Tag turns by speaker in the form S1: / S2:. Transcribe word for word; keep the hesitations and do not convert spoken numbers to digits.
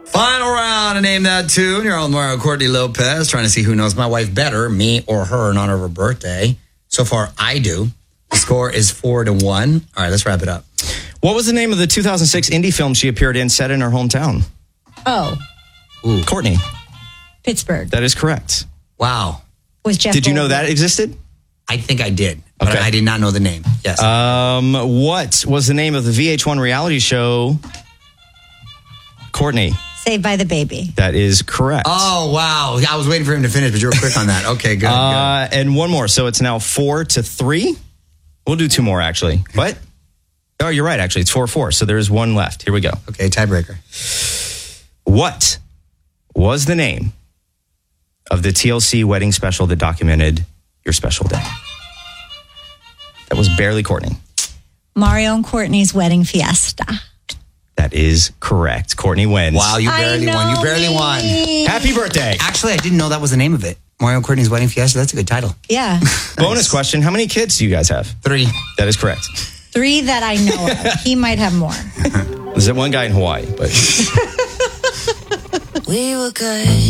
S1: Final round to name that tune. You're on Mario Courtney Lopez, trying to see who knows my wife better, me or her, in honor of her birthday. So far, I do. The score is four to one. All right, let's wrap it up.
S2: What was the name of the two thousand six indie film she appeared in set in her hometown?
S3: Oh.
S1: Ooh.
S2: Courtney.
S3: Pittsburgh.
S2: That is correct.
S1: Wow.
S3: Was Jeff
S2: Did you know
S3: Goldblum.
S2: that existed?
S1: I think I did, but
S2: Okay.
S1: I did not know the name. Yes.
S2: Um, what was the name of the V H one reality show? Courtney.
S3: Saved by the Baby.
S2: That is correct.
S1: Oh, wow. I was waiting for him to finish, but you were quick on that. Okay, good.
S2: Uh, and one more. So it's now four to three. We'll do two more, actually. What? Oh, you're right, actually. It's four four. So there's one left. Here we go.
S1: good. Okay, tiebreaker.
S2: What was the name of the T L C wedding special that documented your special day? That was barely Courtney.
S3: Mario and Courtney's Wedding Fiesta.
S2: That is correct. Courtney wins.
S1: Wow, you barely
S3: I
S1: won. You
S3: know
S1: barely
S3: me.
S1: won.
S2: Happy birthday.
S1: Actually, I didn't know that was the name of it. Mario and Courtney's Wedding Fiesta. That's a good title.
S3: Yeah.
S2: Bonus question. How many kids do you guys have?
S1: Three.
S2: That is correct.
S3: Three that I know of. He might have more.
S2: There's one guy in Hawaii, but...
S4: We were good.